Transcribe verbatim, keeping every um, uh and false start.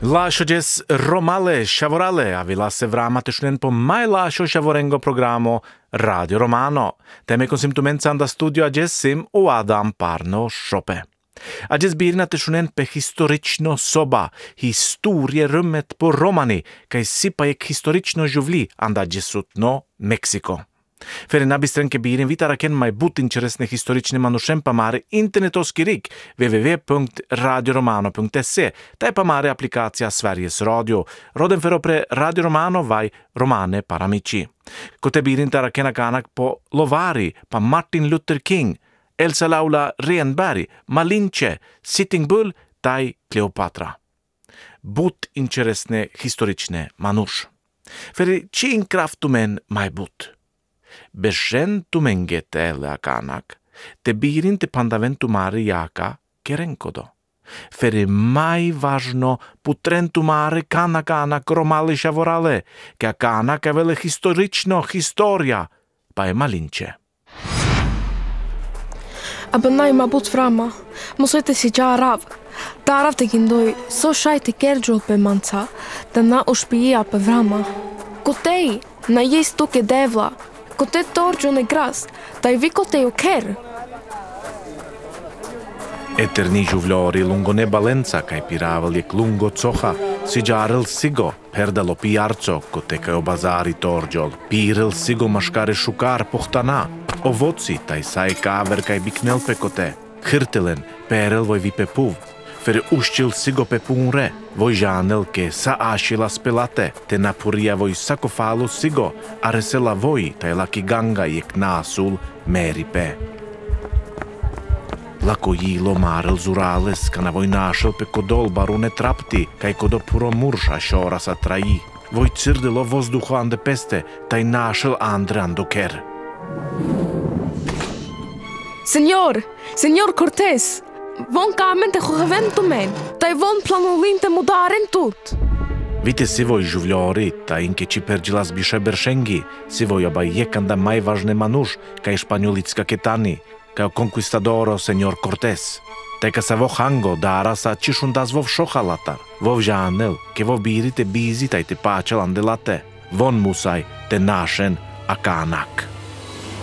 Lașoges romale, shavorale, avila se vrama tešnen po mai lašo shavorengo programo Radio Romano. Teme konsimtumenca anda studio agessim u Adam Parno Shope. Ages birna tešnen pe historično soba, historierummet po Romani, kaj sipa jek historično žuvli anda agesutno Meksiko. För nabistrenke birin vitara ken mai but interesne historične manušem pamare internetovski rik w w w punkt radio romano punkt se taj pamare aplikacija Sveriges Radio. Roden för opre Radio Romano vai romane paramici. Kote birin tara kenakanak po Lovari, pa Martin Luther King, Elsa Laula Renberg, Malinche, Sitting Bull, tai Kleopatra. But interesne historične manuš. För chin kraftumen mai but. Beșentumengete eleakanak, te birin te pandaventumare jaka kerenkodo. Fere mai važno putrentumare kanakanak romali shavorale, ke akanak avele historično historia, pa je malinče. Abnai ma but frama, mosete si jarav. Darav te gindoi so shajte kerjo pe manca, da na ušpija pe vrama. Kotej, na jest tuke devla, kote torđo ne gras, taj vi kote jo ker. Eterni žuvljori lungo ne balenca, kaj piraval jek lungo coha, si džarel sigo, perdalo pijarco, kote kaj obazari torđol, pirel sigo maškare šukar pohtana, ovoci, taj saj kaver kaj biknel pe kote, hrtelen, perel voj vi pe puv, fer uščil sigo pe punre, voj žanel ke sa ašila spelate, te napuria voj sakofalu sigo, a resela voj, taj laki ganga jek nasul meri pe. Lako jilo marel zurales, kana voj našel pe kodol barune trapti, kaj kodo puro murša šora sa traji. Voj cirdelo vozduho ande peste, taj našel andre andoker. Senjor, senjor Cortés, von kamente juventumen, taj von planolinte mudaren tut. Vite si voj žuvljori, ta inke či perđila zbiše beršengi, si voj oba jekanda maj važne manuš, kaj španjolicka ketani, kaj conquistadoro senjor Cortés. Teka sa vo hango dara sa čišundas vov šohalatar, vov žanel, ke vov birite bizi taj te pačel andelate, von musaj te našen akanak.